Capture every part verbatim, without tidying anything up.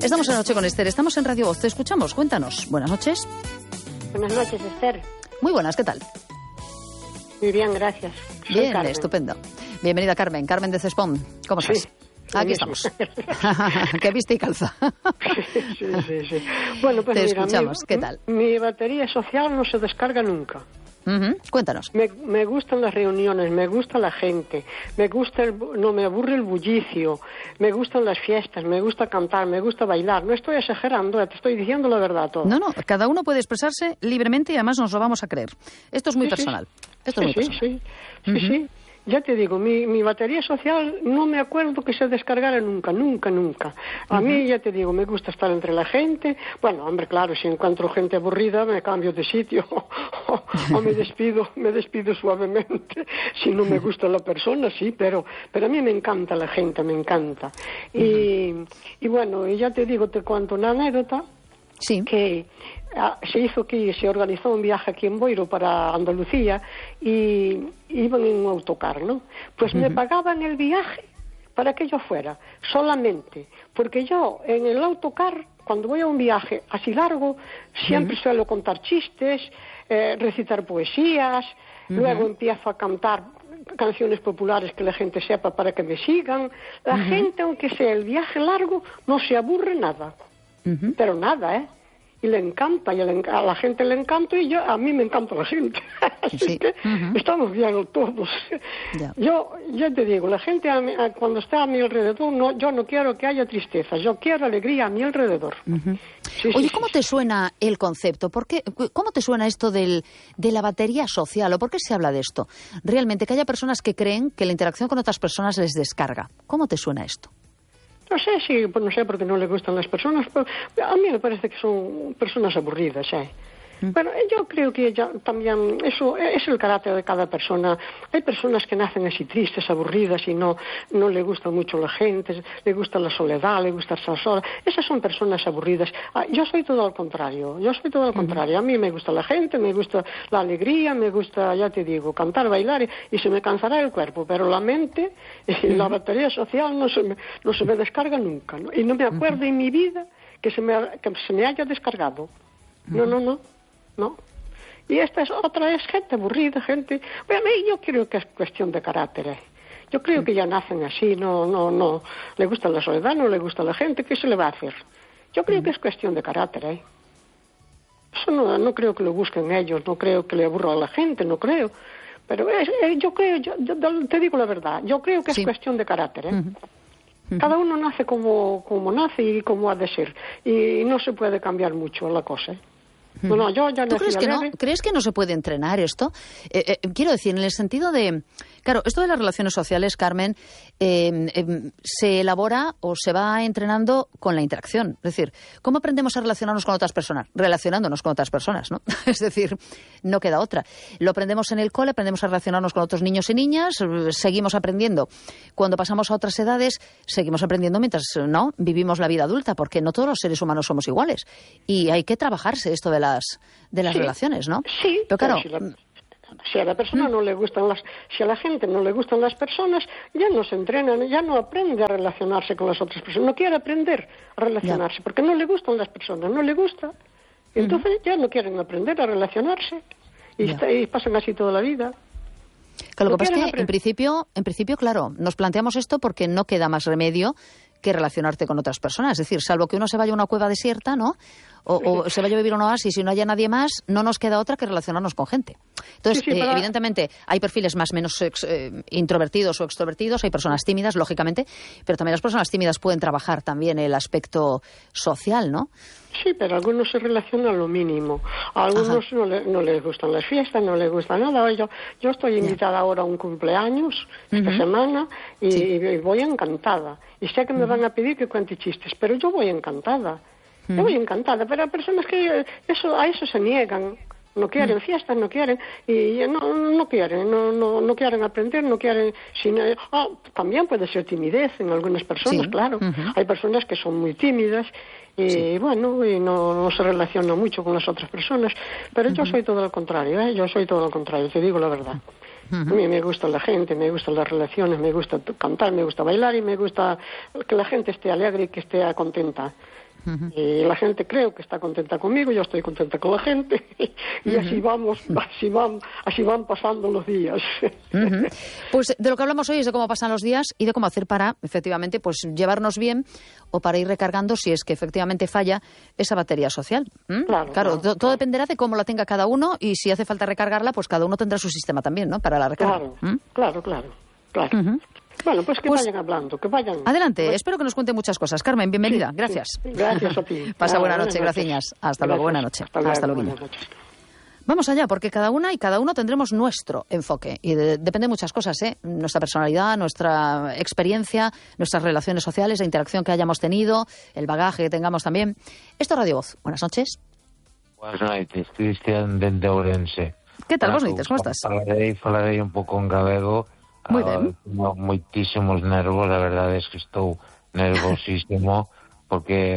Estamos en Noche con Esther, estamos en Radio Voz, te escuchamos, cuéntanos. Buenas noches. Buenas noches, Esther. Muy buenas, ¿qué tal? Muy bien, gracias. Soy Bien, Carmen. Estupendo. Bienvenida, Carmen, Carmen de Cespón. ¿Cómo estás? Sí, Aquí mismo. estamos. Que viste y calza. Sí, sí, sí. Bueno, pues Te mira, escuchamos, mi, ¿qué tal? Mi batería social no se descarga nunca. Uh-huh. Cuéntanos. Me, me gustan las reuniones, me gusta la gente, me gusta el, bu- no me aburre el bullicio, me gustan las fiestas, me gusta cantar, me gusta bailar. No estoy exagerando, eh, te estoy diciendo la verdad todo. No, no, cada uno puede expresarse libremente y además nos lo vamos a creer. Esto es muy Sí, sí. personal. Esto sí, es muy sí, personal. sí, sí, sí. Ya te digo, mi, mi batería social no me acuerdo que se descargara nunca, nunca, nunca. A mí, ya te digo, me gusta estar entre la gente. Bueno, hombre, claro, si encuentro gente aburrida me cambio de sitio o, o me despido, me despido suavemente. Si no me gusta la persona, sí, pero, pero a mí me encanta la gente, me encanta. Y, y bueno, y ya te digo, te cuento una anécdota. Sí. Que ah, se hizo aquí, se organizó un viaje aquí en Boiro para Andalucía y iban en un autocar, ¿no? Pues me pagaban el viaje para que yo fuera, solamente, porque yo en el autocar, cuando voy a un viaje así largo, siempre suelo contar chistes, eh, recitar poesías, luego empiezo a cantar canciones populares que la gente sepa para que me sigan. La gente, aunque sea el viaje largo, no se aburre nada. Uh-huh. Pero nada, ¿eh? Y le encanta, y le, a la gente le encanta, y yo, a mí me encanta la gente. Así Sí. que Uh-huh. estamos bien todos. Ya. Yo, ya te digo, la gente a mi- a- cuando está a mi alrededor, no, yo no quiero que haya tristeza, yo quiero alegría a mi alrededor. Uh-huh. Sí, Oye, sí, ¿cómo sí, te sí. suena el concepto? ¿Por qué, ¿Cómo te suena esto del, de la batería social? ¿O por qué se habla de esto? Realmente, que haya personas que creen que la interacción con otras personas les descarga. ¿Cómo te suena esto? No sé si, pues no sé por qué no le gustan las personas, pero a mí me parece que son personas aburridas, ¿eh? Bueno, yo creo que ya también eso es el carácter de cada persona. Hay personas que nacen así tristes, aburridas y no no le gusta mucho la gente, le gusta la soledad, le gusta estar sola. Esas son personas aburridas. Ah, yo soy todo al contrario, yo soy todo al contrario. A mí me gusta la gente, me gusta la alegría, me gusta, ya te digo, cantar, bailar y, y se me cansará el cuerpo, pero la mente y la batería social no se me, no se me descarga nunca, ¿no? Y no me acuerdo en mi vida que se me, que se me haya descargado. No, no, no. ¿No? Y esta es otra, es gente aburrida, gente... Bueno, yo creo que es cuestión de carácter, ¿eh? Yo creo que ya nacen así, no, no, no... Le gusta la soledad, no le gusta la gente, ¿qué se le va a hacer? Yo creo que es cuestión de carácter, ¿eh? Eso no, no creo que lo busquen ellos, no creo que le aburra a la gente, no creo. Pero es, eh, yo creo, yo, yo te digo la verdad, yo creo que es Sí. cuestión de carácter, ¿eh? Cada uno nace como, como nace y como ha de ser. Y no se puede cambiar mucho la cosa, ¿eh? No, no, yo ya ¿Tú nací crees que no? alegre. ¿Crees que no se puede entrenar esto? Eh, eh, quiero decir, en el sentido de... Claro, esto de las relaciones sociales, Carmen, eh, eh, se elabora o se va entrenando con la interacción. Es decir, ¿cómo aprendemos a relacionarnos con otras personas? Relacionándonos con otras personas, ¿no? Es decir, no queda otra. Lo aprendemos en el cole, aprendemos a relacionarnos con otros niños y niñas, eh, seguimos aprendiendo. Cuando pasamos a otras edades, seguimos aprendiendo mientras, ¿no?, vivimos la vida adulta, porque no todos los seres humanos somos iguales. Y hay que trabajarse esto de las, de las Sí. relaciones, ¿no? Sí, pero claro... si, la, si a la persona no le gustan las, si a la gente no le gustan las personas, ya no se entrena, ya no aprende a relacionarse con las otras personas, no quiere aprender a relacionarse, Ya. porque no le gustan las personas, no le gusta, entonces ya no quieren aprender a relacionarse y, Ya. está- y pasan así toda la vida. Que lo No que pasa es quieren que, en aprender. principio, en principio, claro, nos planteamos esto porque no queda más remedio que relacionarte con otras personas. Es decir, salvo que uno se vaya a una cueva desierta, ¿no? O, o se vaya a vivir a un oasis y no haya nadie más, no nos queda otra que relacionarnos con gente. Entonces, Sí, sí, eh, para- evidentemente, hay perfiles más o menos ex- eh, introvertidos o extrovertidos, hay personas tímidas, lógicamente, pero también las personas tímidas pueden trabajar también el aspecto social, ¿no? Sí, pero algunos se relacionan lo mínimo. A algunos no, le, no les gustan las fiestas, no les gusta nada. Yo, yo estoy invitada ahora a un cumpleaños esta Ujú. semana y, Sí. y voy encantada. Y sé que me van a pedir que cuente chistes, pero yo voy encantada. Yo voy encantada, pero hay personas que eso, a eso se niegan. No quieren fiestas, no quieren, y no, no quieren, no, no, no quieren aprender, no quieren... Sino, ah, también puede ser timidez en algunas personas, Sí. claro. Ujú. Hay personas que son muy tímidas y Sí. bueno, y no, no se relacionan mucho con las otras personas, pero yo soy todo lo contrario, ¿eh? Yo soy todo lo contrario, te digo la verdad. Uh-huh. A mí me gusta la gente, me gustan las relaciones, me gusta cantar, me gusta bailar y me gusta que la gente esté alegre y que esté contenta. Uh-huh. Y la gente creo que está contenta conmigo, yo estoy contenta con la gente y uh-huh. así vamos, así van, así van pasando los días. Uh-huh. Pues de lo que hablamos hoy es de cómo pasan los días y de cómo hacer para, efectivamente, pues llevarnos bien o para ir recargando si es que efectivamente falla esa batería social. ¿Mm? Claro, claro, claro, todo claro. dependerá de cómo la tenga cada uno y si hace falta recargarla, pues cada uno tendrá su sistema también, ¿no? Para la recarga. Claro, ¿Mm? claro, claro, claro. Uh-huh. Bueno, pues que pues, vayan hablando, que vayan. Adelante, pues, espero que nos cuente muchas cosas. Carmen, bienvenida, sí, gracias. Sí, gracias a ti. Pasa ah, buena noche, gracias. Hasta gracias. luego, buena noche. Hasta luego, Hasta luego. Buenas noches. Vamos allá, porque cada una y cada uno tendremos nuestro enfoque. Y de, depende de muchas cosas, ¿eh? Nuestra personalidad, nuestra experiencia, nuestras relaciones sociales, la interacción que hayamos tenido, el bagaje que tengamos también. Esto es Radio Voz. Buenas noches. Buenas noches, Cristian dende Ourense. ¿Qué tal, vos, Benítez? ¿Cómo estás? Falarei, falarei un pouco en galego. Moi ben. Uh, moitísimos nervos, a verdade é que estou nervosísimo porque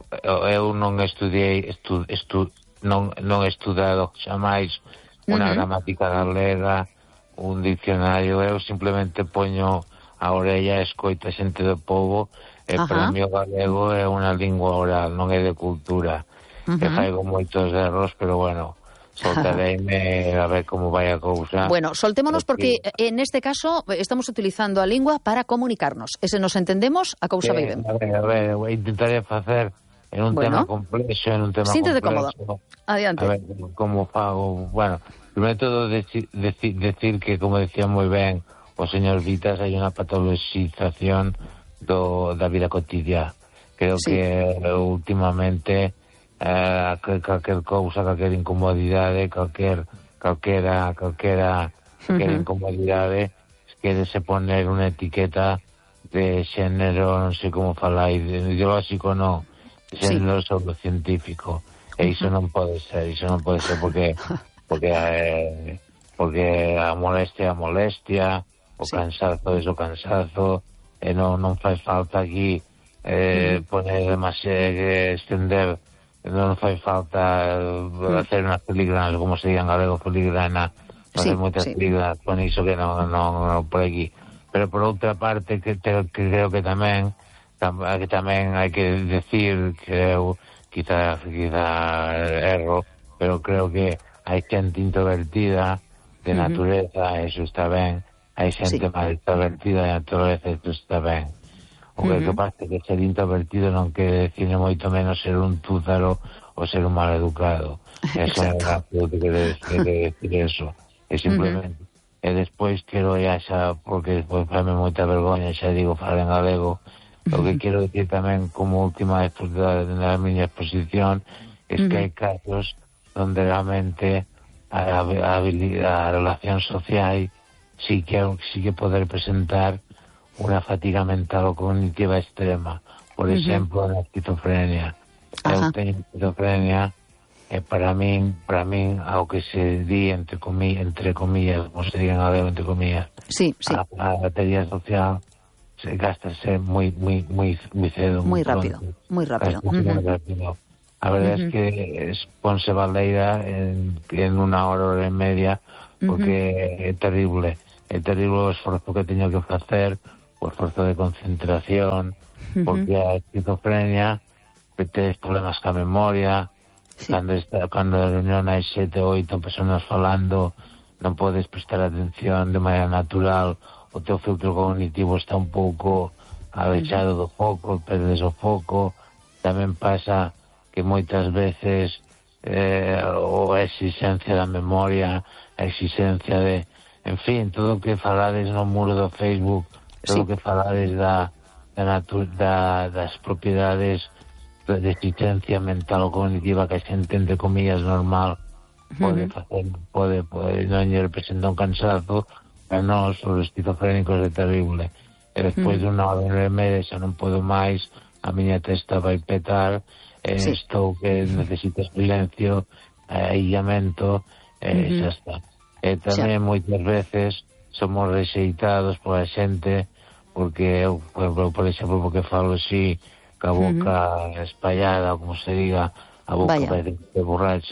eu non estudiei estu, estu, non, non estudado xamais unha uh-huh. gramática galega, un diccionario. Eu simplemente poño a orella e escoito a xente do povo e uh-huh. para mí o galego é unha lingua oral, non é de cultura. Uh-huh. Que faigo moitos erros, pero bueno, soltareime a ver como vai a cousa. Bueno, soltémonos porque en este caso estamos utilizando a lingua para comunicarnos. Ese nos entendemos, a cousa vai ben. A ver, a ver, intentaré facer en un bueno. tema complexo, en un tema Síntete complexo. Cómodo. Adiante. A ver, como fago, bueno, primeiro todo decir, decir, decir que, como decía moi ben o señor Vitas, hai unha patologización do, da vida cotidiana. Creo sí. que últimamente Uh, calquer cousa, calquer incomodidade, calquer calquera, calquera, calquera uh-huh. incomodidade, quérese poner unha etiqueta de xénero, non sei como falar, ideolóxico non, de xénero sí. sobre científico, e iso non pode ser, iso non pode ser porque porque eh, porque a molestia a molestia, o sí. cansazo é o cansazo, e non, non fai falta aquí eh, uh-huh. poner demasiado, extender. Non fai falta hacer unhas filigranas, como se digan galego, filigrana, facer sí, moitas sí. filigranas con iso que non, non, non por aquí. Pero por outra parte, que, te, que creo que tamén tam, que tamén hai que decir, creo, quizá, quizá erro, pero creo que hai xente introvertida de natureza, uh-huh. eso está ben, hai xente sí. máis introvertida de natureza, eso está ben. O que, uh-huh. que pasa que ser introvertido non quere decir moito menos ser un túzaro ou ser un mal educado. Eso é rápido que quere, quere decir eso. E simplemente. Uh-huh. E despois quero ya xa, porque despois fame moita vergoña, xa digo, falar en galego. Uh-huh. O que quero decir tamén como última da, da miña exposición es uh-huh. que hai casos donde realmente a, a, a, a relación social sí que, sí que poder presentar unha fatiga mental ou cognitiva extrema. Por uh-huh. exemplo, na esquizofrenia. Eu teño esquizofrenia e para min, para min, ao que se di entre comillas, entre comillas, como se digan a entre comillas, sí, sí. A, a batería social se gastase moi moi moi moi cedo, moi rápido, moi rápido. Uh-huh. Moi rápido. A verdade uh-huh. es que ponse baleira en, en unha hora, hora e media, porque uh-huh. é terrible. É terrible o esforzo que teño que facer, o esforzo de concentración, uh-huh. porque a esquizofrenia tes problemas ca memoria, sí. cando, está, cando a reunión hai sete ou oito personas falando, non podes prestar atención de maneira natural, o teu filtro cognitivo está un pouco alechado uh-huh. do foco, perdes o foco. Tamén pasa que moitas veces eh, o a exigencia da memoria, a exigencia de, en fin, todo o que falades no muro do Facebook, todo o sí. que falades da, da, natu- da das propiedades de exigencia mental ou cognitiva que a xente, entre comillas, normal pode uh-huh. facer, pode, pode non lle representa un cansazo, pero non, os esquizofrénicos é terrible. E despois uh-huh. de unha hora e media xa non podo máis, a miña testa vai petar, e sí. estou que necesito silencio, aillamento, e uh-huh. xa está. E tamén xa. moitas veces somos rexeitados pola xente porque eu, por, por exemplo, porque falo así, ca boca uh-huh. espallada, como se diga, a boca parece que é borracho,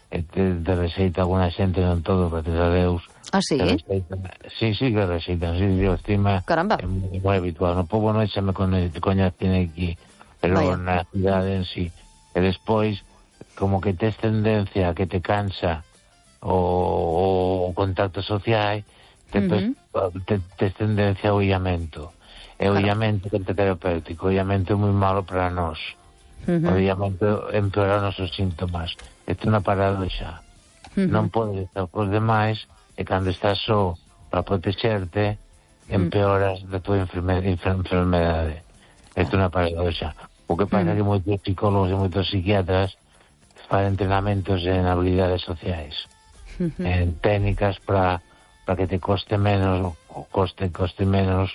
e te, te rexeita alguna xente, non todo, gracias a Deus. Ah, sí? Sí, sí, que rexeitan, sí, yo estima. Caramba. É moi, moi habitual. No pobo non xa me coñecen aquí, pero Vaya. na cidade en sí. E despois, como que tes tendencia a que te cansa o, o contacto social, te, Uh-huh. te, tes tendencia ao illamento. E o Claro. illamento que te terapéutico, o illamento é moi malo para nós. Uh-huh. O illamento empeora os nosos síntomas. Isto é unha paradoxa. Uh-huh. Non podes estar cos demais e cando estás só para protexerte, empeoras da tua enferme, enfer, enfermedade. Isto é unha paradoxa. O que pasa é que moitos psicólogos e moitos psiquiatras fan entrenamentos en habilidades sociais, Uh-huh. en técnicas para para que te coste menos, o coste, coste menos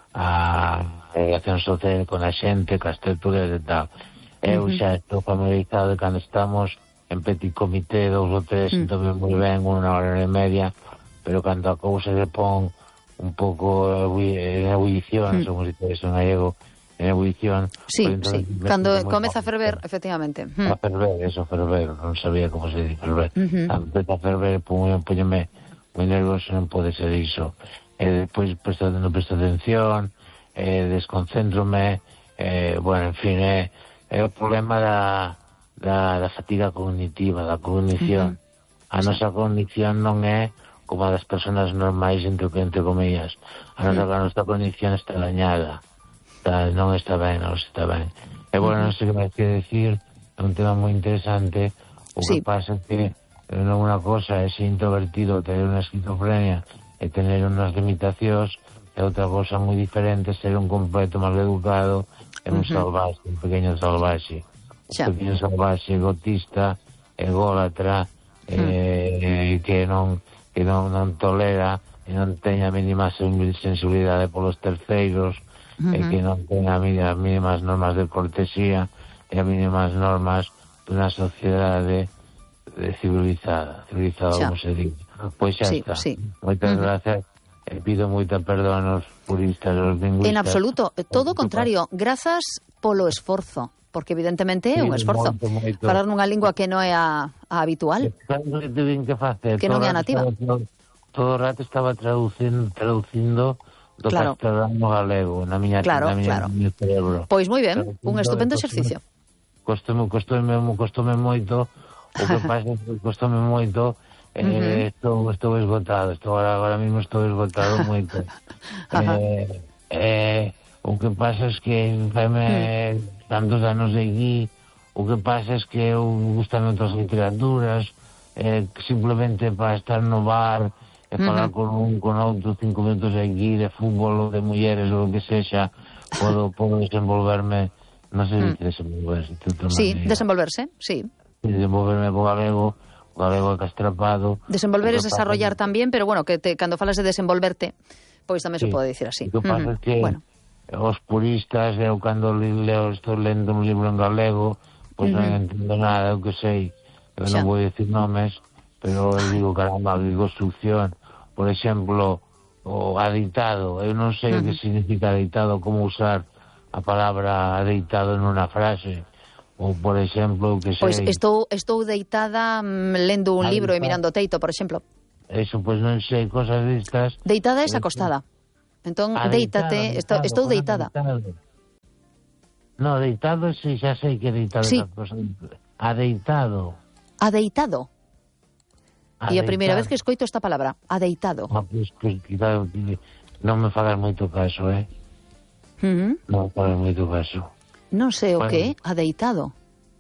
a relación social con a xente, con as tertulias e tal. Eu Uh-huh. xa estou familiarizado cando estamos en petit comité, dous ou tres, Uh-huh. entón moi ben, unha hora e media, pero cando a cousa se pon un pouco en ebullición, Mm. como se dice eso en gallego, en ebullición. Sí, pues, entonces, sí. me Cando siento moi comeza a mal. ferver, efectivamente. A ferver, eso, ferver, non sabía como se dice ferver. Ujú. A empezar a ferver, poñeme moi nervioso, non pode ser iso. E despois presto, non presto atención, eh, desconcéntrome, eh, bueno, en fin, é, é o problema da, da, da fatiga cognitiva, da cognición. A nosa cognición non é como a das persoas normais, entre, entre comillas. A nosa, a nosa cognición está dañada. Está, non está ben, non está ben. E, bueno, non sei que me quer decir, é un tema moi interesante. O Sí. que pasa é que non unha cosa é ser introvertido, tener unha esquizofrenia e tener unhas limitacións, e outra cosa moi diferente ser un completo mal educado e un Uh-huh. salvaxe, un pequeño salvaxe. Xa. Un pequeño salvaxe egotista, ególatra, eh, que non que non, non tolera e non teña a mínima sensibilidade polos terceiros, Uh-huh. e que non teña as mínimas normas de cortesía e as mínimas normas dunha sociedade civilizada, civilizada, Xa. como se dice. Pois xa Sí, está. sí. Moitas Uh-huh. gracias. E pido moita perdón aos puristas, aos lingüistas. En absoluto, todo o contrario, grazas polo esforzo, porque evidentemente é Sí, un esforzo. moito, moito. Falar nunha lingua que non é a, a habitual. Sabes o que tiven que facer? Que non Todo é a o rato nativa. estaba- Todo o rato estaba traducindo, traducindo do Claro. castelán no galego, na miña, Claro, na miña, claro. no miño cerebro. Pois moi ben, Traducindo un estupendo de exercicio. Costome, costome, costome moito, o que pasa é que costome moito, eh, Ujú. estou, estou esgotado, estou agora, agora mismo estou esgotado moito. Ajá. eh, eh, o que pasa é que faime Mm. tantos anos de aquí, o que pasa é que eu gustan outras literaturas, eh, simplemente para estar no bar e falar Ujú. con un, con outro cinco minutos aquí de fútbol ou de mulleres ou o que sexa, podo, podo desenvolverme, non sei Mm. se desenvolverse, de outra Sí, maneira. desenvolverse, sí. Desenvolverme co galego, o galego castrapado. Desenvolver es O que desarrollar pasa- tamén, pero bueno, que te, cando falas de desenvolverte, pois tamén se Sí. pode dicir así. O que pasa Ujú. é que Bueno, os puristas, eu cando li- leo, estou lendo un libro en galego, pois Ujú. non entendo nada, eu que sei, eu Xa. non vou dicir nomes, pero eu digo, caramba, digo construcción, por exemplo, o adeitado, eu non sei o que Ujú. significa adeitado, como usar a palabra adeitado en unha frase, ou por exemplo, que sei... pois estou estou deitada mm, lendo un Ahí libro e está. mirando o teito, por exemplo. Eso, pois non sei, cosas destas... Deitada es Pois, acostada. Entón, Ah, déitate, estou, deitado, estou ah, deitada. deitado. No, deitado, sí, xa sei que deitado Sí. é outra cosa. Adeitado. Adeitado. E a primeira vez que Adeitado. escoito esta palabra, adeitado. Ah, pues, pues, cuidado, que non me fagas moito caso, eh? Ujú. Non me fagas moito caso. Non sei o Bueno. que, adeitado.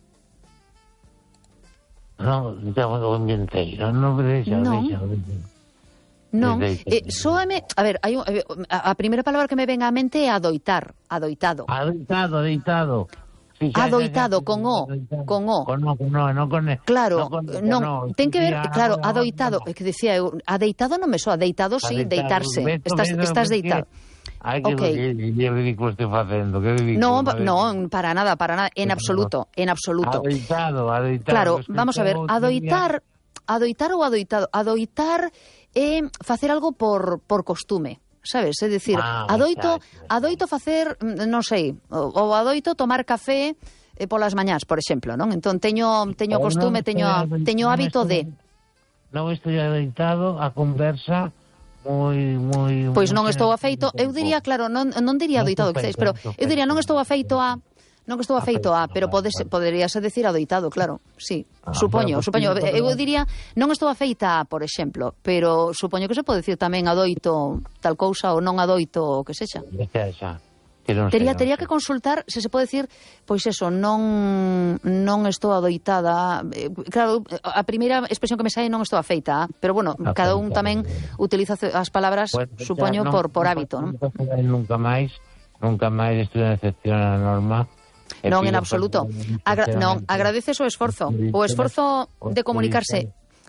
Non, xa o inventei, non, non me deixa, Non. deixa, deixa. Non, Deitado. eh, soame, a ver, hai un, a, a primeira palabra que me ven á mente é adoitar, adoitado. Adeitado, adeitado. Sí, xa, xa, Adoitado, xa, con O, adeitado. con O. Con O, con O, non con E. Claro, con- con non, O. ten que ver, Sí, claro, ah, adoitado, ah, é que decía eu, adeitado non me soa, deitado sí, Adeitado, deitarse. veto, Estás veto, estás porque- deitado. Ai, que, Ok. que, que ridículo estoy facendo, que ridículo. No, madre no, mía. para nada, para nada, en Pues absoluto, en absoluto. Adoitado, adoitado. Claro, Es que vamos a ver, todo adoitar, adoitar ou adoitado, adoitar é facer algo por por costume, sabes? É dicir, Ah, adoito, xa, xa, xa. adoito facer, mm, non sei, o, o adoito tomar café eh, polas mañás, por exemplo, non? Entón, teño, teño costume, teño, teño hábito de... Non estou adeitado a conversa moi, moi... Pois non estou afeito, eu diría, claro, non, non diría adoitado, que pero eu diría non estou afeito a... Non que estou afeito a, pero podes, poderíase decir adoitado, claro, sí, ah, supoño, bueno, supoño, eu diría, non estou afeita a, por exemplo, pero supoño que se pode decir tamén adoito tal cousa ou non adoito o que sexa. Xa. Non tería, sei, tería non que consultar se se pode decir, pois eso, non non estou adoitada. Claro, a primeira expresión que me sai non estou afeita, pero bueno, afeita, cada un tamén utiliza as palabras, pues, supoño, non, por, por non, hábito, non? Nunca máis, nunca máis estou en excepción a norma. Non, en absoluto. Agra non, agradeces o esforzo, o esforzo de comunicarse.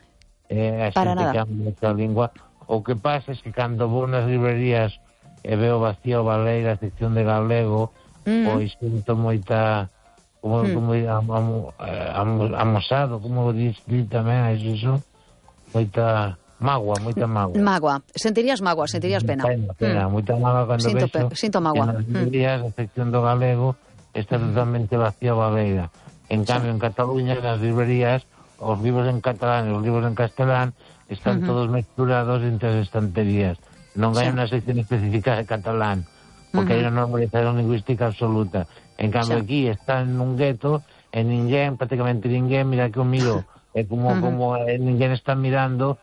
Eh, para nada. Lingua. O que pasa é que cando vou nas librerías e veo vacío a Baleira, a sección de galego, mm. pois sinto moita, como, mm. como am, am, am, amosado, como dis, dis tamén, é iso, moita magua, moita magua. Magua, sentirías magua, sentirías pena. Pena, pena, mm. moita magua cando sinto vexo, sinto magua. En nas librerías, mm. a sección do galego, está totalmente vacía a Baleira. En cambio, sí. en Cataluña, nas librerías, os libros en catalán e os libros en castelán están uh-huh. todos mezclados entre as estanterías. Non hai sí. unha sección específica de catalán, porque uh-huh. hai unha normalización lingüística absoluta. En cambio, sí. aquí está en un gueto, e ninguén, prácticamente ninguén, mira que o miro, é como, uh-huh. como eh, ninguén está mirando,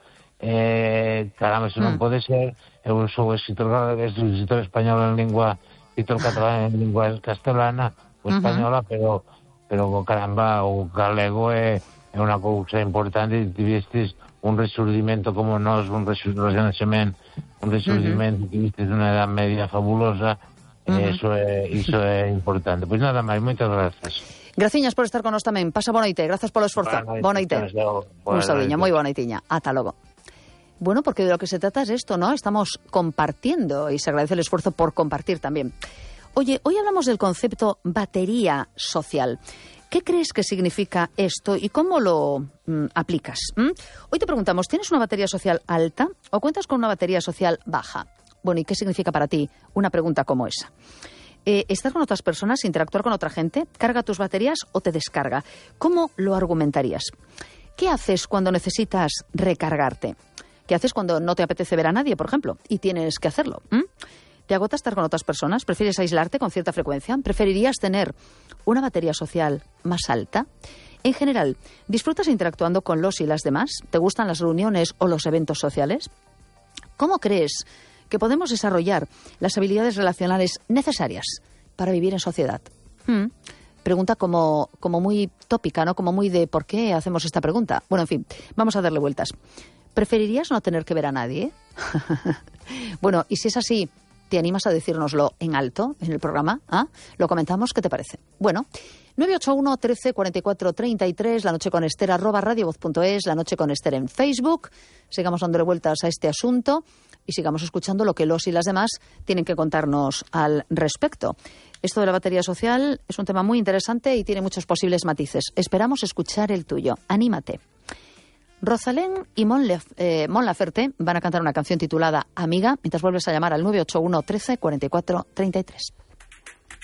eh, caramba, eso uh-huh. non pode ser, eu sou escritor, escritor español en lingua, escritor catalán en lingua castelana, ou española, uh-huh. pero, pero, caramba, o galego é, é unha cousa importante, e tivestes un resurdimento como nós, un resurdimento, un resurdimento uh-huh. que viste dunha edad media fabulosa, uh-huh. e iso é, iso é importante. Pois nada máis, moitas grazas. Graciñas por estar con nós tamén. Pasa boa noite, grazas polo esforzo. Boa noite. Un saudiño, moi boa noitiña. Ata logo. Bueno, porque de lo que se trata es esto, ¿no? Estamos compartiendo y se agradece el esfuerzo por compartir también. Oye, hoy hablamos del concepto batería social. ¿Qué crees que significa esto y cómo lo mm, aplicas? ¿Mm? Hoy te preguntamos, ¿tienes una batería social alta o cuentas con una batería social baja? Bueno, ¿y qué significa para ti una pregunta como esa? Eh, ¿Estar con otras personas, interactuar con otra gente, carga tus baterías o te descarga? ¿Cómo lo argumentarías? ¿Qué haces cuando necesitas recargarte? ¿Qué haces cuando no te apetece ver a nadie, por ejemplo, y tienes que hacerlo? ¿Mm? ¿Te agota estar con otras personas? ¿Prefieres aislarte con cierta frecuencia? ¿Preferirías tener una batería social más alta? En general, ¿disfrutas interactuando con los y las demás? ¿Te gustan las reuniones o los eventos sociales? ¿Cómo crees que podemos desarrollar las habilidades relacionales necesarias para vivir en sociedad? ¿Mm? Pregunta como, como muy tópica, ¿no? Como muy de ¿por qué hacemos esta pregunta? Bueno, en fin, vamos a darle vueltas. ¿Preferirías no tener que ver a nadie? Bueno, y si es así, ¿te animas a decírnoslo en alto en el programa? ¿Ah? ¿Lo comentamos? ¿Qué te parece? Bueno, nueve ocho uno, trece, cuarenta y cuatro, treinta y tres, la noche con Esther, arroba radiovoz punto es, la noche con Esther en Facebook. Sigamos dándole vueltas a este asunto y sigamos escuchando lo que los y las demás tienen que contarnos al respecto. Esto de la batería social es un tema muy interesante y tiene muchos posibles matices. Esperamos escuchar el tuyo. Anímate. Rosalén y Mon, Lef, eh, Mon Laferte van a cantar una canción titulada Amiga, mientras vuelves a llamar al nueve ocho uno, trece, cuarenta y cuatro, treinta y tres.